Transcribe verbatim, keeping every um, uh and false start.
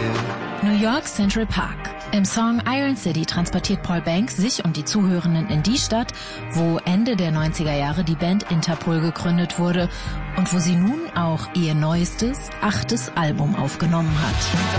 New York Central Park. Im Song Iron City transportiert Paul Banks sich und die Zuhörenden in die Stadt, wo Ende der neunziger Jahre die Band Interpol gegründet wurde und wo sie nun auch ihr neuestes, achtes Album aufgenommen hat.